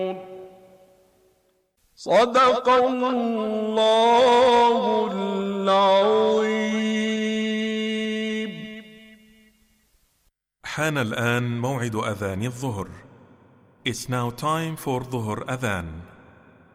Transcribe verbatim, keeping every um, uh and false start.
صدق الله العظيم. حان الآن موعد أذان الظهر. It's now time for ظهر أذان.